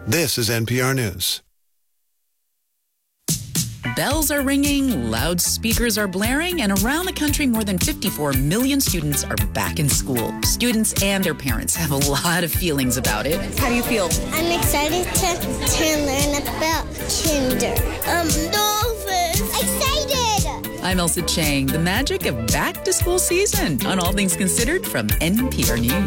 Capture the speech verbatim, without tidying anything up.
This is N P R News. Bells are ringing, loudspeakers are blaring, and around the country, more than fifty-four million students are back in school. Students and their parents have a lot of feelings about it. How do you feel? I'm excited to, to learn about gender. Um, dolphins. Excited! I'm Elsa Chang. The magic of back-to-school season on All Things Considered from N P R News.